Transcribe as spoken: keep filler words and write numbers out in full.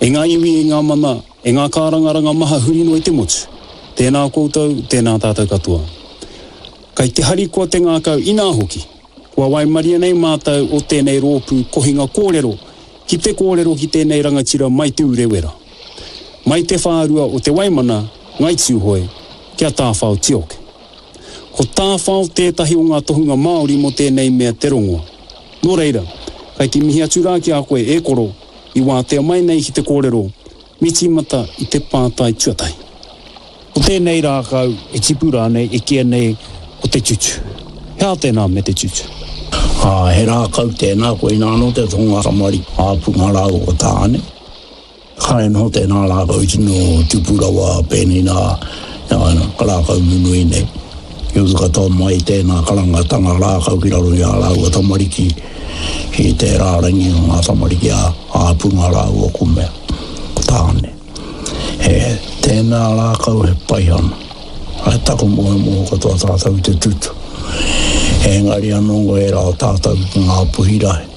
E ngā iwi e ngā mana, e ngā kārangaranga maha hurino i te motu. Tēnā koutou, tēnā tātou katoa. Kai te hari kua te ngākau ina hoki. Kua waimaria nei mātou o tēnei rōpū kohinga kōrero, ki te kōrero ki tēnei rangatira mai te urewera. Mai te whārua o te waimana, ngai tūhoi, kia tāwhao tioke. Ko tāwhao tētahi o ngā tohunga Māori mo tēnei mea te rongoa. Nō reira, kai te mihi atura ki a koe e koro, i wātea mai nei ki te kōrero, miti mata i te pātai tuatai. Ko tēnei rākau, e tipura nei, e kia nei, o te tutu. Hea tēnā me te tutu. Ah, he rākau tēnā, koe nāno te tonga kamari, āpunga rāu o tāne. Kai no tēnā rākau tino tupurawa pēni nā, ka rākau munui nei. Iu katoa mai tēnā karangatanga rākau ki raro i a rāu o tamariki, ki te rārangi o ngā tamariki a āpunga rāu o kumea, ko tāne. He tēnā rākau he paihana. Ai tako moe moe katoa tātou te tutu. He ngari anongo e rao tātou ngā puhirahe.